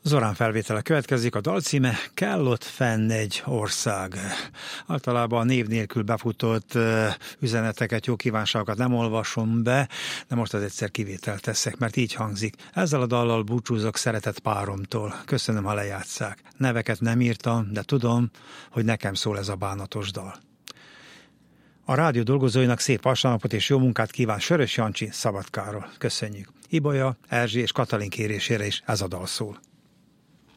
Zorán felvétele következik, a dal címe Kell ott fenn egy ország. Általában a név nélkül befutott üzeneteket, jó kívánságokat nem olvasom be, de most az egyszer kivételt teszek, mert így hangzik. Ezzel a dallal búcsúzok szeretett páromtól. Köszönöm, ha lejátsszák. Neveket nem írtam, de tudom, hogy nekem szól ez a bánatos dal. A rádió dolgozóinak szép vasárnapot és jó munkát kíván Sörös Jancsi Szabadkáról. Köszönjük. Ibolya, Erzsi és Katalin kérésére is ez a dal szól.